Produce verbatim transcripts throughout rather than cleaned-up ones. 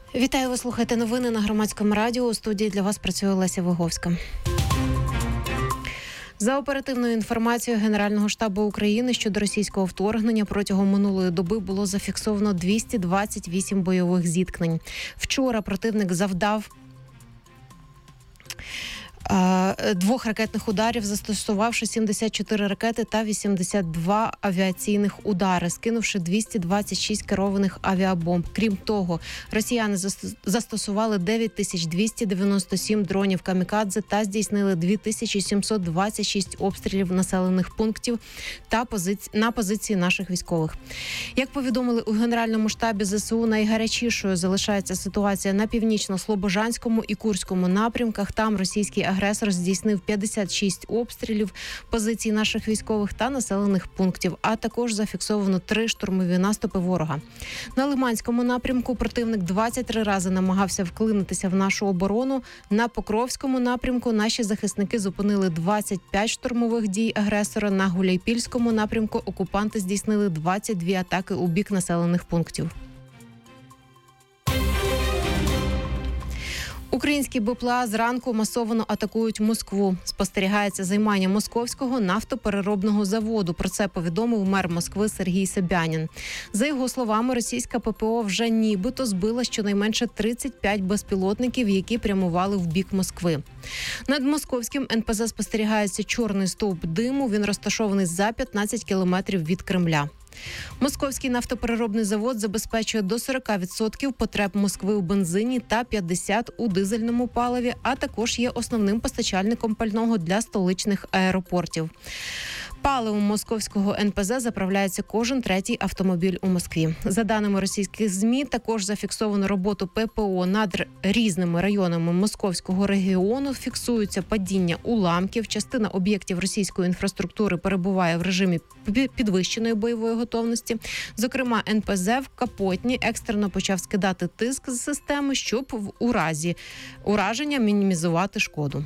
Вітаю, ви слухаєте новини на Громадському радіо. У студії для вас працює Леся Виговська. За оперативною інформацією Генерального штабу України щодо російського вторгнення протягом минулої доби було зафіксовано двісті двадцять вісім бойових зіткнень. Вчора противник завдав двох ракетних ударів, застосувавши сімдесят чотири ракети та вісімдесят два авіаційних удари, скинувши двісті двадцять шість керованих авіабомб. Крім того, росіяни застосували дев'ять тисяч двісті дев'яносто сім дронів камікадзе та здійснили дві тисячі сімсот двадцять шість обстрілів населених пунктів та позиці... на позиції наших військових. Як повідомили у Генеральному штабі ЗСУ, найгарячішою залишається ситуація на північно-слобожанському і Курському напрямках. Там російський агресор здійснив п'ятдесят шість обстрілів позицій наших військових та населених пунктів, а також зафіксовано три штурмові наступи ворога. На Лиманському напрямку противник двадцять три рази намагався вклинитися в нашу оборону. На Покровському напрямку наші захисники зупинили двадцять п'ять штурмових дій агресора. На Гуляйпільському напрямку окупанти здійснили двадцять дві атаки у бік населених пунктів. Українські БПЛА зранку масово атакують Москву. Спостерігається займання московського нафтопереробного заводу. Про це повідомив мер Москви Сергій Собянін. За його словами, російська ППО вже нібито збила щонайменше тридцять п'ять безпілотників, які прямували в бік Москви. Над московським ен пе зет спостерігається чорний стовп диму. Він розташований за п'ятнадцять кілометрів від Кремля. Московський нафтопереробний завод забезпечує до сорок відсотків потреб Москви у бензині та п'ятдесят відсотків у дизельному паливі, а також є основним постачальником пального для столичних аеропортів. Паливом московського ен пе зет заправляється кожен третій автомобіль у Москві. За даними російських ЗМІ, також зафіксовано роботу пе пе о над різними районами московського регіону. Фіксується падіння уламків. Частина об'єктів російської інфраструктури перебуває в режимі підвищеної бойової готовності. Зокрема, ен пе зет в Капотні екстрено почав скидати тиск з системи, щоб в у разі ураження мінімізувати шкоду.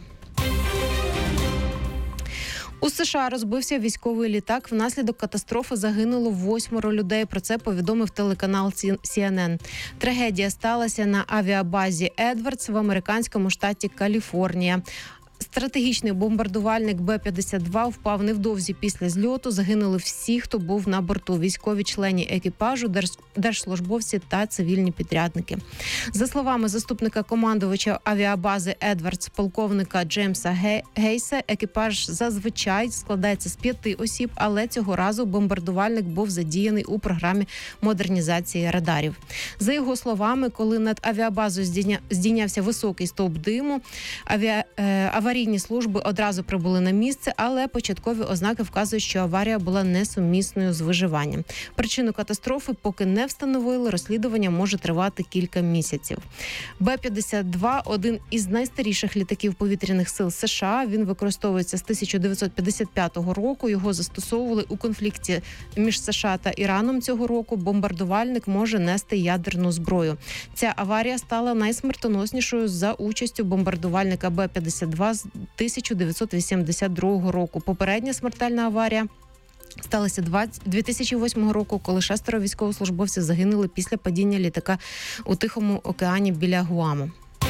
У США розбився військовий літак. Внаслідок катастрофи загинуло восьмеро людей. Про це повідомив телеканал сі ен ен. Трагедія сталася на авіабазі Едвардс в американському штаті Каліфорнія. Стратегічний бомбардувальник Бе п'ятдесят два впав невдовзі після зльоту. Загинули всі, хто був на борту: військові члени екіпажу, держслужбовці та цивільні підрядники. За словами заступника командувача авіабази Едвардс, полковника Джеймса Гейса, екіпаж зазвичай складається з п'яти осіб, але цього разу бомбардувальник був задіяний у програмі модернізації радарів. За його словами, коли над авіабазою здійнявся високий стовп диму, авіа... аварійні служби одразу прибули на місце, але початкові ознаки вказують, що аварія була несумісною з виживанням. Причину катастрофи поки не встановили, розслідування може тривати кілька місяців. Бе п'ятдесят два – один із найстаріших літаків повітряних сил США. Він використовується з тисяча дев'ятсот п'ятдесят п'ятого року. Його застосовували у конфлікті між США та Іраном цього року. Бомбардувальник може нести ядерну зброю. Ця аварія стала найсмертоноснішою за участю бомбардувальника Бе п'ятдесят два з тисяча дев'ятсот вісімдесят другого року. Попередня смертельна аварія сталася дві тисячі восьмого року, коли шестеро військовослужбовців загинули після падіння літака у Тихому океані біля Гуаму.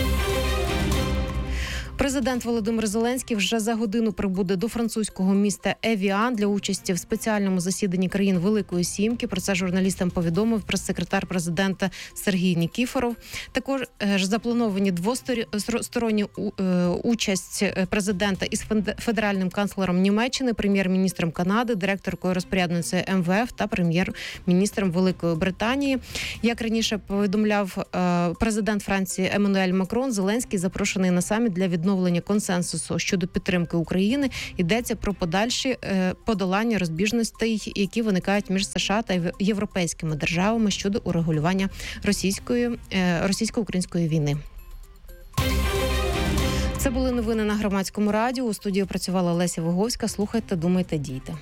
Президент Володимир Зеленський вже за годину прибуде до французького міста Евіан для участі в спеціальному засіданні країн Великої Сімки. Про це журналістам повідомив прес-секретар президента Сергій Нікіфоров. Також ж заплановані двосторонні участь президента із федеральним канцлером Німеччини, прем'єр-міністром Канади, директоркою розпорядницею ем ве еф та прем'єр-міністром Великої Британії. Як раніше повідомляв президент Франції Еммануель Макрон, Зеленський запрошений на саміт для відновлення консенсусу щодо підтримки України. Йдеться про подальші е, подолання розбіжностей, які виникають між США та європейськими державами щодо урегулювання російської, е, російсько-української війни. Це були новини на Громадському радіо. У студії працювала Леся Виговська. Слухайте, думайте, дійте.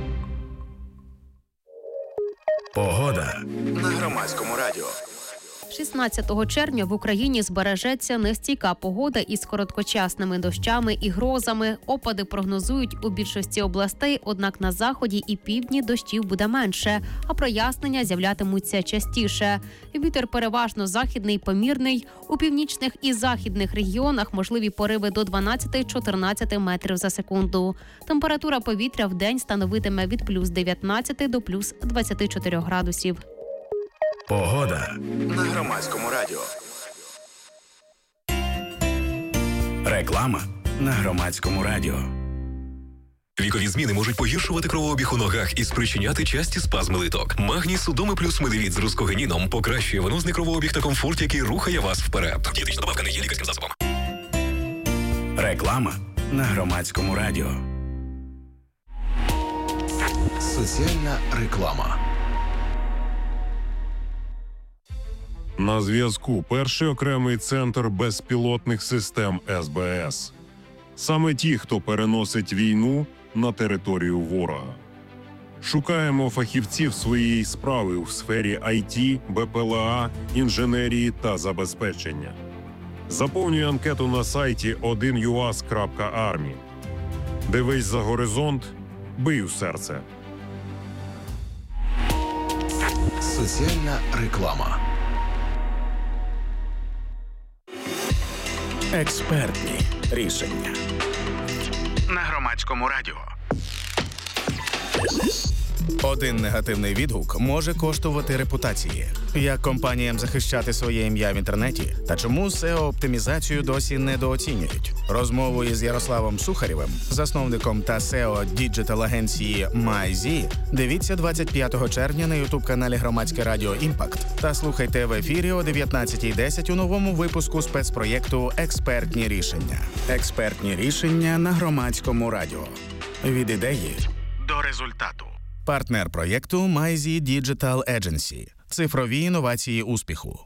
Погода на Громадському радіо. шістнадцятого червня в Україні збережеться нестійка погода із короткочасними дощами і грозами. Опади прогнозують у більшості областей, однак на заході і півдні дощів буде менше, а прояснення з'являтимуться частіше. Вітер переважно західний, помірний. У північних і західних регіонах можливі пориви до дванадцять-чотирнадцять метрів за секунду. Температура повітря в день становитиме від плюс дев'ятнадцять до плюс двадцять чотири градусів. Погода на Громадському радіо. Реклама на Громадському радіо. Вікові зміни можуть погіршувати кровообіг у ногах і спричиняти часті спазми литок. Магній Судоми плюс Медивіт з рускогеніном покращує венозний кровообіг та комфорт, який рухає вас вперед. Дієтична добавка не є лікарським засобом. Реклама на Громадському радіо. Соціальна реклама. На зв'язку перший окремий центр безпілотних систем ес бе ес. Саме ті, хто переносить війну на територію ворога. Шукаємо фахівців своєї справи у сфері ай ті, бе пе ел а, інженерії та забезпечення. Заповнюй анкету на сайті один ю ас крапка армі. Дивись за горизонт, бий у серце. Соціальна реклама. Експертні рішення на Громадському радіо. Один негативний відгук може коштувати репутації. Як компаніям захищати своє ім'я в інтернеті? Та чому сео-оптимізацію досі недооцінюють? Розмову із Ярославом Сухарєвим, засновником та сео діджитал-агенції MyZ, дивіться двадцять п'ятого червня на ютуб-каналі Громадське радіо «Імпакт» та слухайте в ефірі о дев'ятнадцятій десять у новому випуску спецпроєкту «Експертні рішення». Експертні рішення на Громадському радіо. Від ідеї до результату. Партнер проєкту MyZ Digital Agency. Цифрові інновації успіху.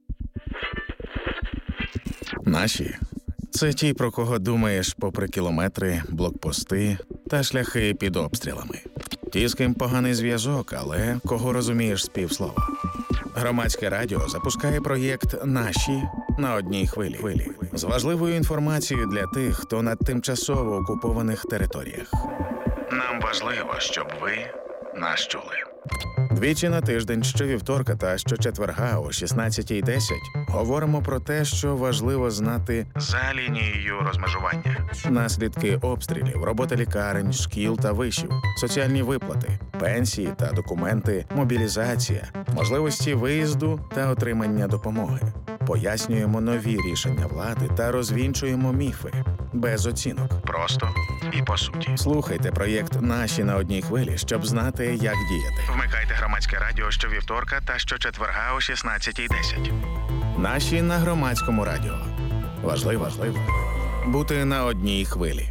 Наші – це ті, про кого думаєш попри кілометри, блокпости та шляхи під обстрілами. Ті, з ким поганий зв'язок, але кого розумієш з півслова. Громадське радіо запускає проєкт «Наші» на одній хвилі. З важливою інформацією для тих, хто на тимчасово окупованих територіях. Нам важливо, щоб ви нас чули. Двічі на тиждень, щовівторка та щочетверга о шістнадцятій десять говоримо про те, що важливо знати за лінією розмежування. Наслідки обстрілів, робота лікарень, шкіл та вишів, соціальні виплати, пенсії та документи, мобілізація, можливості виїзду та отримання допомоги. Пояснюємо нові рішення влади та розвінчуємо міфи. Без оцінок. Просто і по суті. Слухайте проєкт «Наші» на одній хвилі, щоб знати, як діяти. Вмикайте Громадське радіо щовівторка та щочетверга о шістнадцятій десять. «Наші» на Громадському радіо. Важливо, важливо бути на одній хвилі.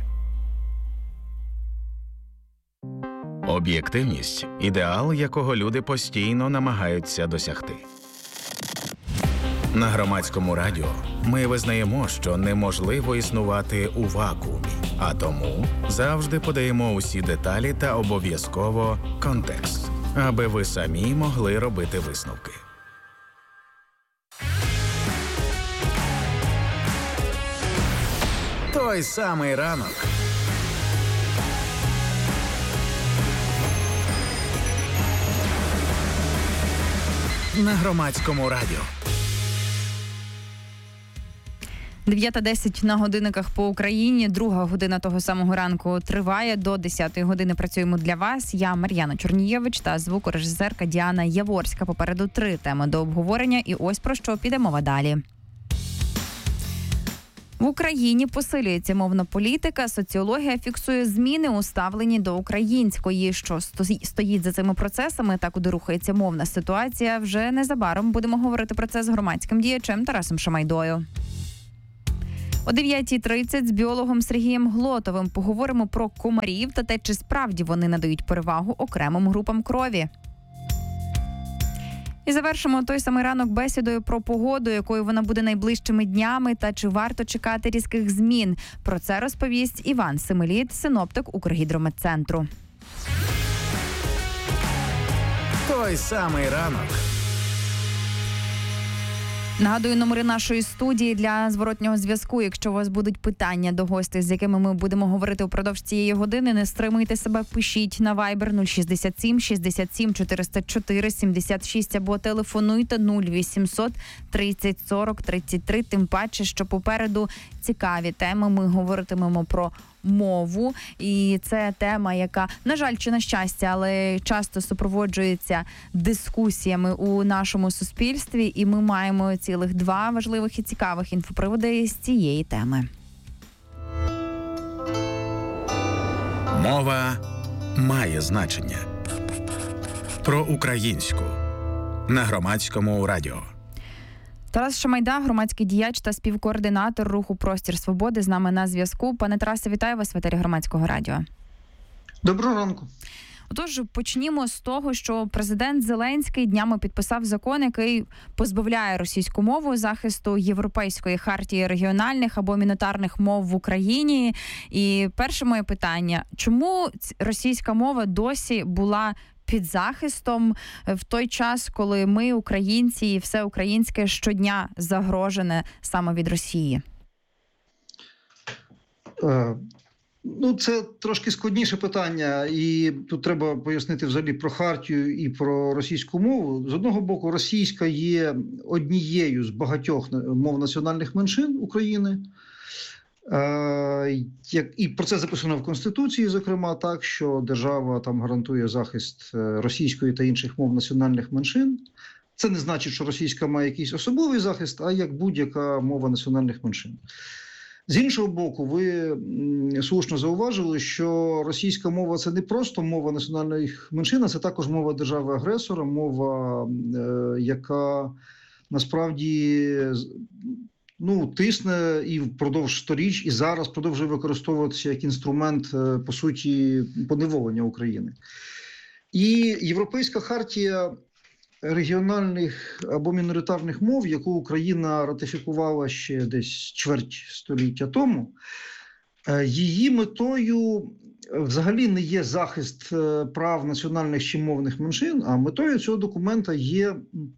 Об'єктивність – ідеал, якого люди постійно намагаються досягти. На Громадському радіо ми визнаємо, що неможливо існувати у вакуумі, а тому завжди подаємо усі деталі та обов'язково контекст, аби ви самі могли робити висновки. Той самий ранок. На Громадському радіо. дев'ята десять на годинниках по Україні. Друга година того самого ранку триває. До десятої години працюємо для вас. Я Мар'яна Чорнієвич та звукорежисерка Діана Яворська. Попереду три теми до обговорення. І ось про що піде мова далі. В Україні посилюється мовна політика. Соціологія фіксує зміни у ставленні до української. Що стоїть за цими процесами та куди рухається мовна ситуація, вже незабаром будемо говорити про це з громадським діячем Тарасом Шамайдою. О дев'ятій тридцять з біологом Сергієм Глотовим поговоримо про комарів та те, чи справді вони надають перевагу окремим групам крові. І завершимо той самий ранок бесідою про погоду, якою вона буде найближчими днями, та чи варто чекати різких змін. Про це розповість Іван Семеліт, синоптик Укргідрометцентру. Той самий ранок. Нагадую, номери нашої студії для зворотнього зв'язку. Якщо у вас будуть питання до гостей, з якими ми будемо говорити упродовж цієї години, не стримуйте себе, пишіть на Viber нуль шістдесят сім шістдесят сім чотириста чотири сімдесят шість або телефонуйте нуль вісімсот тридцять сорок тридцять три. Тим паче, що попереду цікаві теми. Ми говоритимемо про мову, і це тема, яка, на жаль, чи на щастя, але часто супроводжується дискусіями у нашому суспільстві, і ми маємо цілих два важливих і цікавих інфоприводи з цієї теми. Мова має значення. Про українську на Громадському радіо. Тарас Шамайда, громадський діяч та співкоординатор руху «Простір свободи» з нами на зв'язку. Пане Тарасе, вітаю вас в етері Громадського радіо. Доброго ранку. Отож, почнімо з того, що президент Зеленський днями підписав закон, який позбавляє російську мову захисту Європейської хартії регіональних або міноритарних мов в Україні. І перше моє питання, чому російська мова досі була під захистом в той час, коли ми, українці, і все українське щодня загрожене саме від Росії? Е, ну, це трошки складніше питання, і тут треба пояснити взагалі про хартію і про російську мову. З одного боку, російська є однією з багатьох мов національних меншин України. Е, як, і про це записано в Конституції, зокрема, так, що держава там гарантує захист російської та інших мов національних меншин. Це не значить, що російська має якийсь особливий захист, а як будь-яка мова національних меншин. З іншого боку, ви слушно зауважили, що російська мова – це не просто мова національних меншин, а це також мова держави-агресора, мова, е, яка насправді ну, тисне і впродовж сторіч, і зараз продовжує використовуватися як інструмент, по суті, поневолення України. І Європейська хартія регіональних або міноритарних мов, яку Україна ратифікувала ще десь чверть століття тому, її метою взагалі не є захист прав національних чи мовних меншин, а метою цього документа є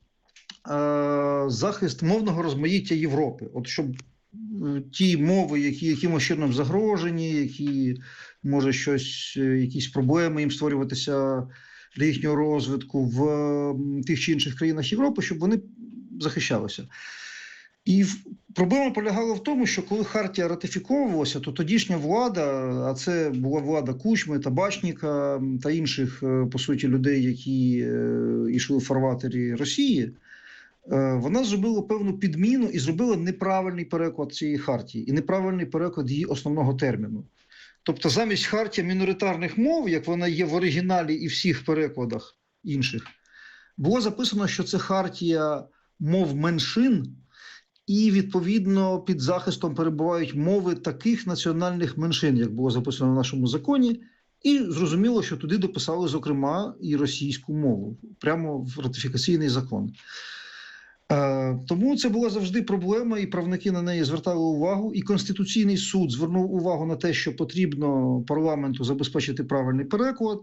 захист мовного розмаїття Європи. От щоб ті мови, які якимось чином загрожені, які, може, щось, якісь проблеми їм створюватися для їхнього розвитку в тих чи інших країнах Європи, щоб вони захищалися. І проблема полягала в тому, що коли хартія ратифіковувалася, то тодішня влада, а це була влада Кучми, Табачніка та інших, по суті, людей, які йшли в фарватері Росії, вона зробила певну підміну і зробила неправильний переклад цієї хартії і неправильний переклад її основного терміну. Тобто замість хартія міноритарних мов, як вона є в оригіналі і всіх перекладах інших, було записано, що це хартія мов меншин, і, відповідно, під захистом перебувають мови таких національних меншин, як було записано в нашому законі, і зрозуміло, що туди дописали, зокрема, і російську мову, прямо в ратифікаційний закон. Тому це була завжди проблема, і правники на неї звертали увагу, і Конституційний суд звернув увагу на те, що потрібно парламенту забезпечити правильний переклад.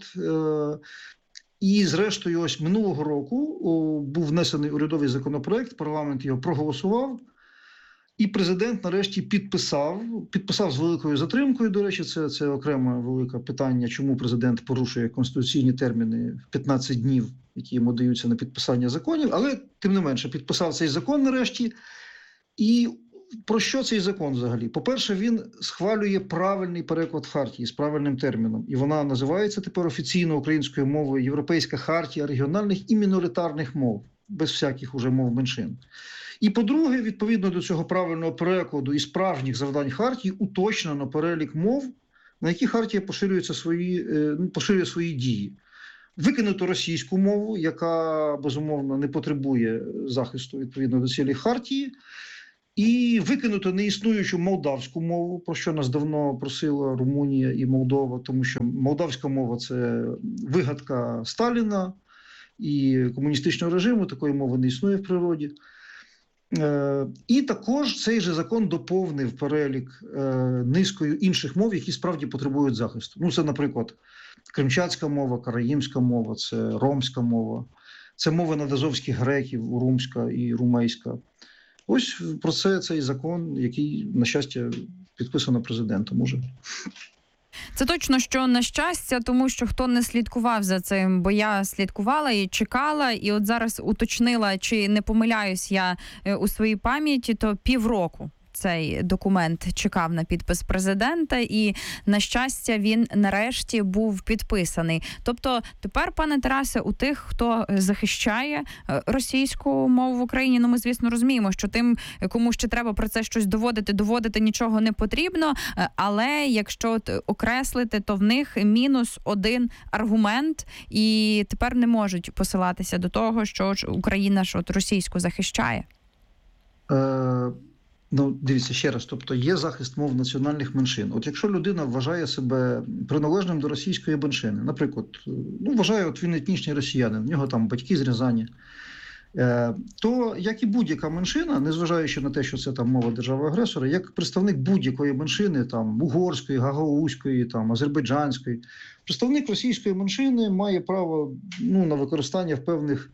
І, зрештою, ось минулого року був внесений урядовий законопроект, парламент його проголосував, і президент нарешті підписав, підписав з великою затримкою, до речі, це, це окреме велике питання, чому президент порушує конституційні терміни в п'ятнадцять днів, які йому даються на підписання законів, але, тим не менше, підписав цей закон нарешті. І про що цей закон взагалі? По-перше, він схвалює правильний переклад хартії з правильним терміном. І вона називається тепер офіційно українською мовою Європейська хартія регіональних і міноритарних мов, без всяких уже мов меншин. І, по-друге, відповідно до цього правильного перекладу і справжніх завдань хартії уточнено перелік мов, на які хартія поширюється свої, поширює свої дії. Викинуто російську мову, яка, безумовно, не потребує захисту відповідно до цілей хартії, і викинуто неіснуючу молдавську мову, про що нас давно просила Румунія і Молдова, тому що молдавська мова – це вигадка Сталіна і комуністичного режиму, такої мови не існує в природі. І також цей же закон доповнив перелік низкою інших мов, які справді потребують захисту. Ну, це, наприклад, кримчацька мова, караїмська мова, це ромська мова, це мови надазовських греків, урумська і румейська. Ось про це цей закон, який, на щастя, підписано президентом уже. Це точно, що на щастя, тому що хто не слідкував за цим, бо я слідкувала і чекала, і от зараз уточнила, чи не помиляюсь я у своїй пам'яті, то півроку цей документ чекав на підпис президента, і, на щастя, він нарешті був підписаний. Тобто тепер, пане Тарасе, у тих, хто захищає російську мову в Україні, ну ми, звісно, розуміємо, що тим, кому ще треба про це щось доводити, доводити нічого не потрібно, але якщо окреслити, то в них мінус один аргумент, і тепер не можуть посилатися до того, що Україна ж от російську захищає. Е... Ну, дивіться, ще раз, тобто є захист мов національних меншин. От якщо людина вважає себе приналежним до російської меншини, наприклад, ну, вважає, от він етнічний росіянин, в нього там батьки з Рязані, е, то, як і будь-яка меншина, незважаючи на те, що це там мова держави-агресора, як представник будь-якої меншини, там, угорської, гагаузької, там, азербайджанської, представник російської меншини має право, ну, на використання в певних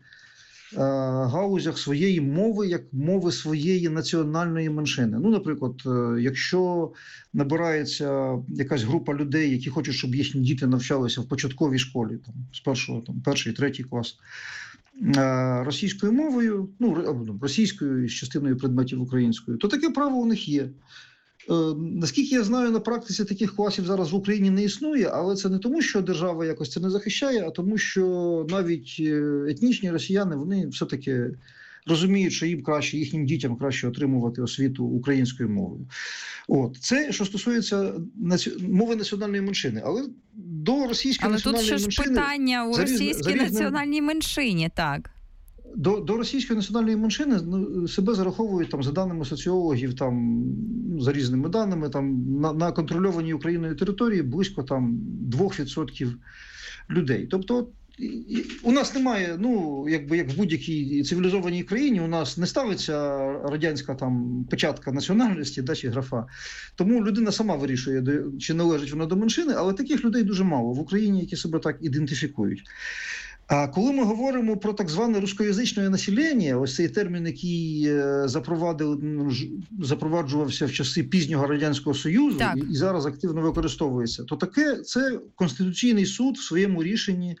гаузях своєї мови, як мови своєї національної меншини. Ну, наприклад, якщо набирається якась група людей, які хочуть, щоб їхні діти навчалися в початковій школі, там, з першого, там, перший, третій клас, російською мовою, ну, російською з частиною предметів українською, то таке право у них є. Наскільки я знаю, на практиці таких класів зараз в Україні не існує, але це не тому, що держава якось це не захищає, а тому, що навіть етнічні росіяни, вони все-таки розуміють, що їм краще, їхнім дітям краще отримувати освіту українською мовою. От. Це, що стосується наці... мови національної меншини. Але до російської але національної меншини... Але тут ще ж питання у російській за різним... національній меншині, так. До, до російської національної меншини, ну, себе зараховують, там, за даними соціологів, там, за різними даними, там, на, на контрольованій Україною території близько там, два відсотки людей. Тобто у нас немає, ну, якби, як в будь-якій цивілізованій країні, у нас не ставиться радянська там, печатка національності, да, чи графа. Тому людина сама вирішує, чи належить вона до меншини, але таких людей дуже мало в Україні, які себе так ідентифікують. А коли ми говоримо про так зване рускоязичне населення, ось цей термін, який запровадив, запроваджувався в часи пізнього Радянського Союзу і, і зараз активно використовується, то таке це Конституційний суд в своєму рішенні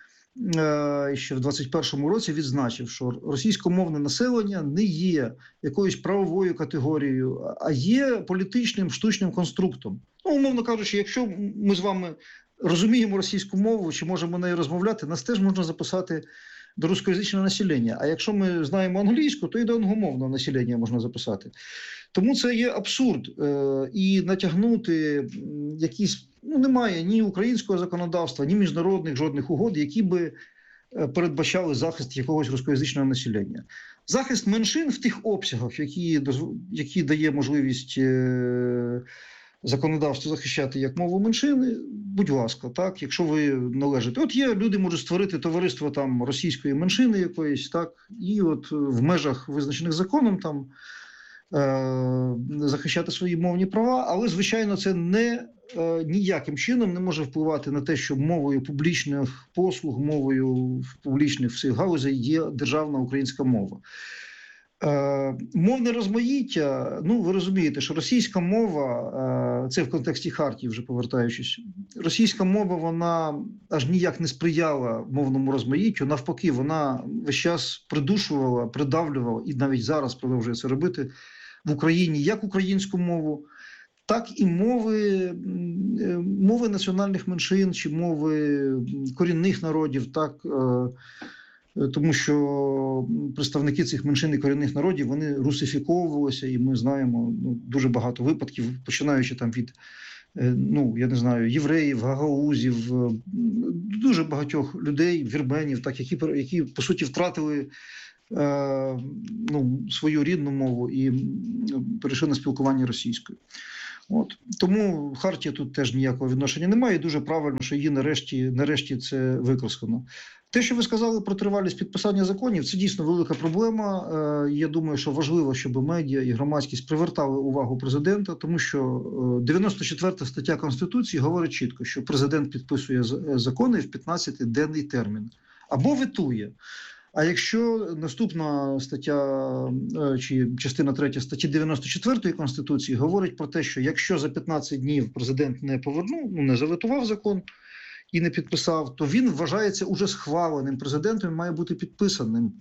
е, ще в двадцять першому році відзначив, що російськомовне населення не є якоюсь правовою категорією, а є політичним штучним конструктом. Ну, умовно кажучи, якщо ми з вами розуміємо російську мову, чи можемо нею розмовляти, нас теж можна записати до рускоязичного населення. А якщо ми знаємо англійську, то і до англомовного населення можна записати. Тому це є абсурд. І натягнути якісь, ну, немає ні українського законодавства, ні міжнародних жодних угод, які би передбачали захист якогось рускоязичного населення. Захист меншин в тих обсягах, які, які дає можливість законодавство захищати як мову меншини, будь ласка, так, якщо ви належите. От є, люди можуть створити товариство там російської меншини якоїсь, так, і от в межах визначених законом там е- захищати свої мовні права, але, звичайно, це не е- ніяким чином не може впливати на те, що мовою публічних послуг, мовою публічних всіх галузей є державна українська мова. Е, мовне розмаїття, ну, ви розумієте, що російська мова, е, це в контексті Хартії вже повертаючись, російська мова, вона аж ніяк не сприяла мовному розмаїттю, навпаки, вона весь час придушувала, придавлювала і навіть зараз продовжує це робити в Україні як українську мову, так і мови, мови національних меншин чи мови корінних народів, так, е, тому що представники цих меншин і корінних народів, вони русифіковувалися, і ми знаємо, ну, дуже багато випадків, починаючи там від, ну, я не знаю, євреїв, гагаузів, дуже багатьох людей, вірменів, так, які, які по суті, втратили е, ну, свою рідну мову і перейшли на спілкування російською. От. Тому Хартія тут теж ніякого відношення немає, і дуже правильно, що її нарешті, нарешті це використано. Те, що ви сказали про тривалість підписання законів, це дійсно велика проблема. Я думаю, що важливо, щоб медіа і громадськість привертали увагу президента, тому що дев'яносто четверта стаття Конституції говорить чітко, що президент підписує закони в п'ятнадцятиденний термін. Або ветує, А якщо наступна стаття чи частина третя статті дев'яносто четвертої Конституції говорить про те, що якщо за п'ятнадцять днів президент не повернув, ну не заветував закон і не підписав, то він вважається уже схваленим президентом і має бути підписаним.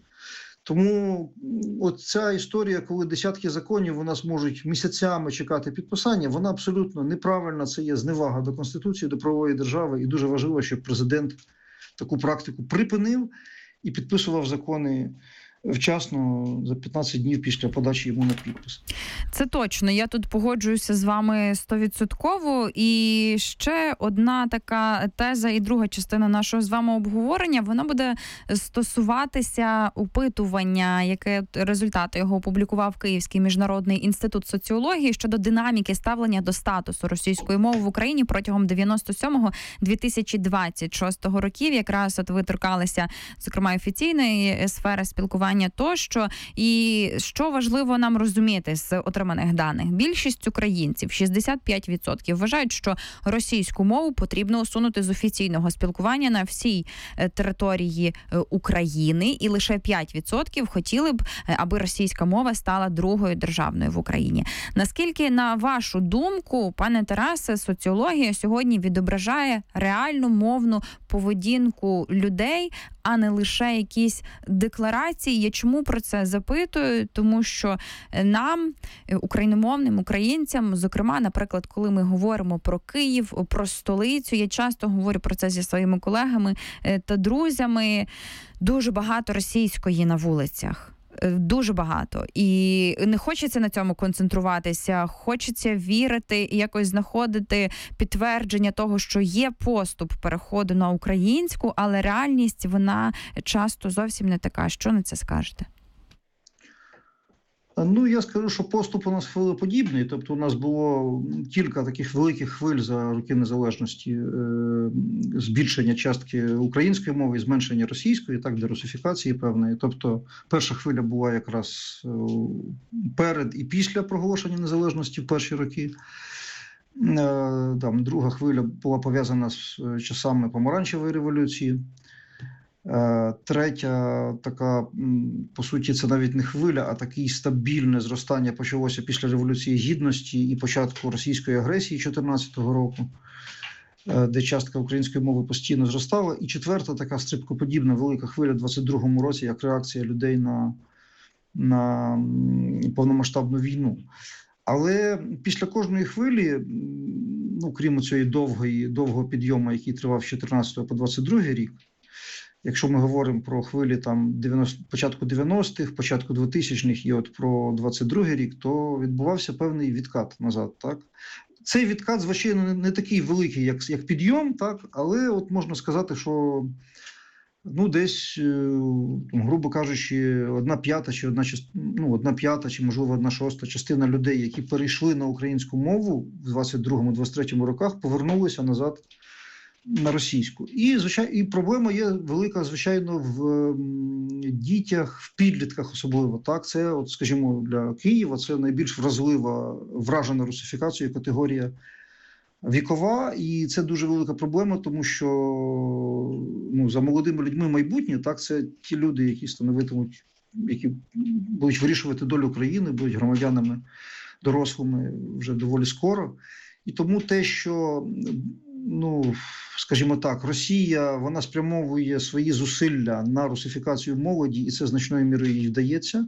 Тому от ця історія, коли десятки законів у нас можуть місяцями чекати підписання, вона абсолютно неправильна, це є зневага до Конституції, до правової держави, і дуже важливо, щоб президент таку практику припинив і підписував закони вчасно, за п'ятнадцять днів після подачі йому на підпис. Це точно. Я тут погоджуюся з вами стовідсотково. І ще одна така теза і друга частина нашого з вами обговорення, вона буде стосуватися опитування, яке результати його опублікував Київський міжнародний інститут соціології щодо динаміки ставлення до статусу російської мови в Україні протягом дев'яносто сьомого - дві тисячі двадцять шостого років. Якраз от ви торкалися, зокрема, офіційної сфери спілкування тощо. І що важливо нам розуміти з отриманих даних? Більшість українців, шістдесят п'ять відсотків, вважають, що російську мову потрібно усунути з офіційного спілкування на всій території України, і лише п'ять відсотків хотіли б, аби російська мова стала другою державною в Україні. Наскільки, на вашу думку, пане Тарасе, соціологія сьогодні відображає реальну мовну поведінку людей, а не лише якісь декларації? Я чому про це запитую? Тому що нам, україномовним українцям, зокрема, наприклад, коли ми говоримо про Київ, про столицю, я часто говорю про це зі своїми колегами та друзями, дуже багато російської на вулицях. Дуже багато. І не хочеться на цьому концентруватися, хочеться вірити і якось знаходити підтвердження того, що є поступ переходу на українську, але реальність, вона часто зовсім не така. Що на це скажете? Ну, я скажу, що поступ у нас хвилеподібний. Тобто у нас було кілька таких великих хвиль за роки незалежності, е- збільшення частки української мови і зменшення російської, так, дерусифікації певної. Тобто перша хвиля була якраз перед і після проголошення незалежності в перші роки. Е- там, друга хвиля була пов'язана з часами помаранчевої революції. Третя така, по суті, це навіть не хвиля, а таке стабільне зростання почалося після Революції Гідності і початку російської агресії дві тисячі чотирнадцятого року, де частка української мови постійно зростала. І четверта така стрибкоподібна велика хвиля в двадцять другому році, як реакція людей на, на повномасштабну війну. Але після кожної хвилі, ну, крім цієї довгої, довгого підйому, який тривав з чотирнадцятого по двадцять другий рік, якщо ми говоримо про хвилі там дев'яносто, початку дев'яностих, початку двотисячних і от про двадцять другий рік, то відбувався певний відкат назад. Так? Цей відкат, звичайно, не такий великий, як, як підйом, так? Але от можна сказати, що ну, десь, грубо кажучи, одна п'ята чи одна, ну, одна п'ята, чи можливо одна шоста частина людей, які перейшли на українську мову в двадцять другому - двадцять третьому роках, повернулися назад на російську. І, звичайно, і проблема є велика, звичайно, в дітях, в підлітках особливо. Так, це, от, скажімо, для Києва це найбільш вразлива, вражена русифікацією категорія вікова, і це дуже велика проблема, тому що ну, за молодими людьми майбутнє, так, це ті люди, які становитимуть, які будуть вирішувати долю країни, будуть громадянами дорослими вже доволі скоро. І тому те, що, ну, скажімо так, Росія, вона спрямовує свої зусилля на русифікацію молоді, і це значною мірою їй вдається.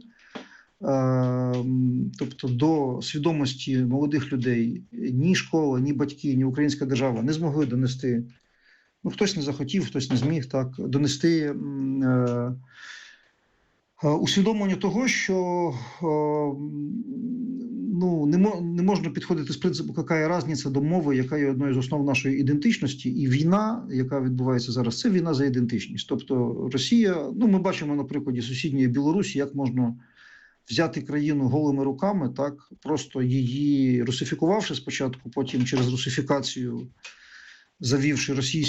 Тобто до свідомості молодих людей ні школа, ні батьки, ні українська держава не змогли донести, ну, хтось не захотів, хтось не зміг, так, донести е, е, усвідомлення того, що е, ну, не, мо, не можна підходити з принципу, яка різниця до мови, яка є одною з основ нашої ідентичності, і війна, яка відбувається зараз, це війна за ідентичність. Тобто Росія, ну, ми бачимо на прикладі сусідньої Білорусі, як можна взяти країну голими руками, так, просто її русифікувавши спочатку, потім через русифікацію завівши російську